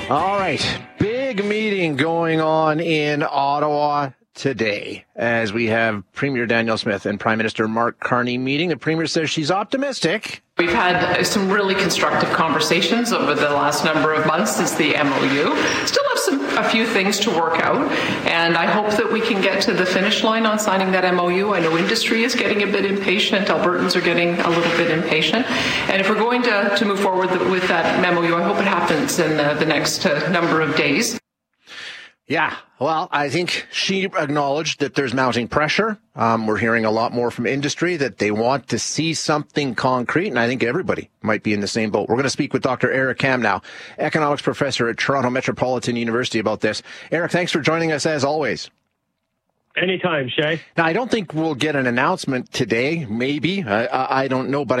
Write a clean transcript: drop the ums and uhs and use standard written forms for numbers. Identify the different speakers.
Speaker 1: All right. Big meeting going on in Ottawa today as we have Premier Danielle Smith and Prime Minister Mark Carney meeting. The Premier says she's optimistic.
Speaker 2: We've had some really constructive conversations over the last number of months since the MOU. Still have a few things to work out, and I hope that we can get to the finish line on signing that MOU. I know industry is getting a bit impatient. Albertans are getting a little bit impatient. And if we're going to move forward with that MOU, I hope it happens in the next number of days.
Speaker 1: Yeah, well, I think she acknowledged that there's mounting pressure. We're hearing a lot more from industry that they want to see something concrete, and I think everybody might be in the same boat. We're going to speak with Dr. Eric Kam now, economics professor at Toronto Metropolitan University, about this. Eric, thanks for joining us as always.
Speaker 3: Anytime, Shay.
Speaker 1: Now, I don't think we'll get an announcement today, maybe. I don't know, but